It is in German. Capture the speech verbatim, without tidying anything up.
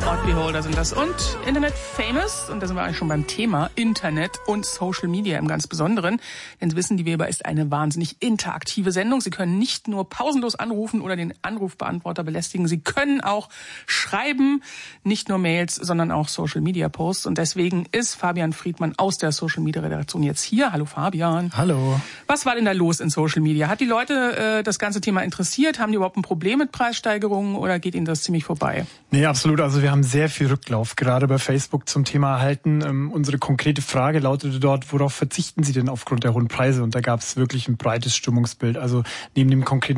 Beholder sind das. Und Internet Famous, und da sind wir eigentlich schon beim Thema Internet und Social Media im ganz Besonderen. Denn Sie wissen, die Weber ist eine wahnsinnig interaktive Sendung. Sie können nicht nur pausenlos anrufen oder den Anrufbeantworter belästigen. Sie können auch schreiben, nicht nur Mails, sondern auch Social Media Posts. Und deswegen ist Fabian Friedmann aus der Social Media Redaktion jetzt hier. Hallo Fabian. Hallo. Was war denn da los in Social Media? Hat die Leute äh, das ganze Thema interessiert? Haben die überhaupt ein Problem mit Preissteigerungen oder geht Ihnen das ziemlich vorbei? Nee, absolut. Also wir haben sehr viel Rücklauf gerade bei Facebook zum Thema erhalten. Ähm, unsere konkrete Frage lautete dort, worauf verzichten Sie denn aufgrund der hohen Preise? Und da gab es wirklich ein breites Stimmungsbild. Also neben dem konkreten